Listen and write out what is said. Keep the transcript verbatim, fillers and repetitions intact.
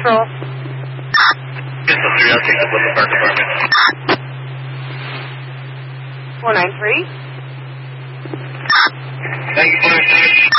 Patrol. Pistol three, I'll take up with the fire department. four nine three. Thank you, four nine three.